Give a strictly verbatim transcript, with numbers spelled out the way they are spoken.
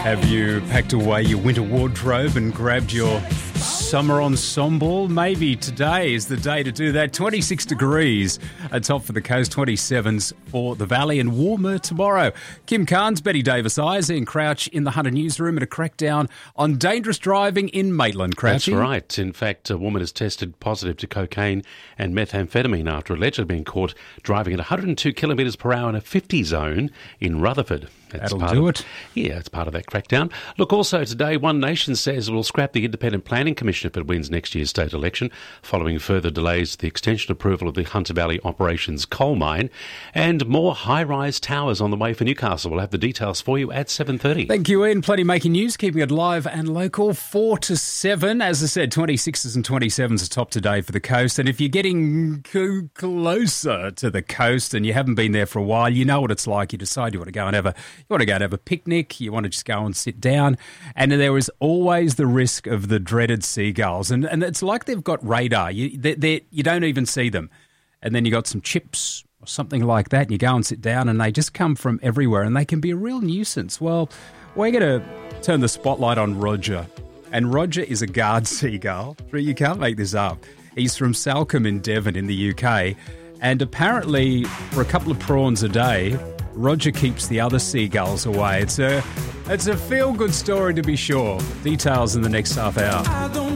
Have you packed away your winter wardrobe and grabbed your summer ensemble? Maybe today is the day to do that. twenty-six degrees atop for the coast, twenty-sevens for the valley, and warmer tomorrow. Kim Carnes, Betty Davis, Ian Crouch in the Hunter newsroom at a crackdown on dangerous driving in Maitland. Crouchy. That's right. In fact, a woman has tested positive to cocaine and methamphetamine after allegedly being caught driving at one hundred two kilometres per hour in a fifty zone in Rutherford. That's That'll part do of, it. Yeah, it's part of that crackdown. Look, also today, One Nation says it will scrap the Independent Planning Commission if it wins next year's state election, following further delays to the extension approval of the Hunter Valley Operations coal mine, and more high-rise towers on the way for Newcastle. We'll have the details for you at seven thirty. Thank you, Ian. Plenty making news, keeping it live and local, four to seven. As I said, twenty-sixes and twenty-sevens are top today for the coast, and if you're getting co- closer to the coast and you haven't been there for a while, you know what it's like. You decide you want to go and have a, you want to go and have a picnic, you want to just go and sit down, and there is always the risk of the dreaded seagulls, and, and it's like they've got radar. You, they're, they're, you don't even see them, and then you got some chips or something like that, and you go and sit down, and they just come from everywhere, and they can be a real nuisance. Well, we're going to turn the spotlight on Roger, and Roger is a guard seagull. You can't make this up. He's from Salcombe in Devon in the U K, and apparently for a couple of prawns a day, Roger keeps the other seagulls away. It's a, it's a feel-good story to be sure. Details in the next half hour.